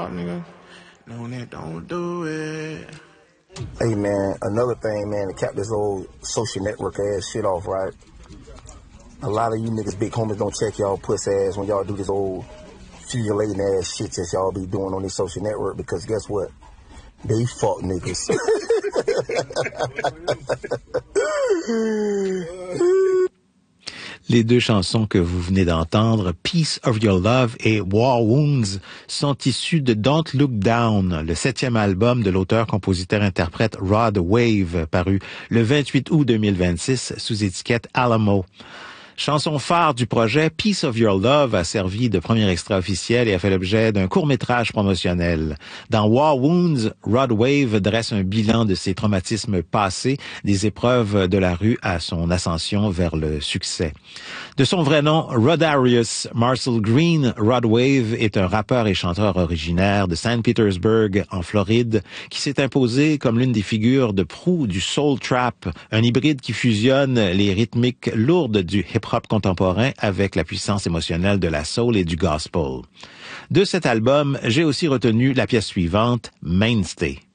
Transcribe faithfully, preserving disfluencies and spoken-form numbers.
dog, nigga. No, that don't do it. Hey, man, another thing, man, to cap this old social network ass shit off, right? A lot of you niggas, big homies, don't check y'all puss ass when y'all do this old fugulating ass shit that y'all be doing on this social network, because guess what? They fuck niggas. Les deux chansons que vous venez d'entendre, Piece of Your Love et War Wounds, sont issues de Don't Look Down, le septième album de l'auteur-compositeur-interprète Rod Wave, paru le vingt-huit août deux mille vingt-six sous étiquette Alamo. Chanson phare du projet, Piece of Your Love a servi de premier extrait officiel et a fait l'objet d'un court-métrage promotionnel. Dans War Wounds, Rod Wave dresse un bilan de ses traumatismes passés, des épreuves de la rue à son ascension vers le succès. De son vrai nom, Rodarius Marcel Green, Rod Wave est un rappeur et chanteur originaire de Saint Petersburg, en Floride, qui s'est imposé comme l'une des figures de proue du soul trap, un hybride qui fusionne les rythmiques lourdes du hip-hop contemporain avec la puissance émotionnelle de la soul et du gospel. De cet album, j'ai aussi retenu la pièce suivante, Mainstay.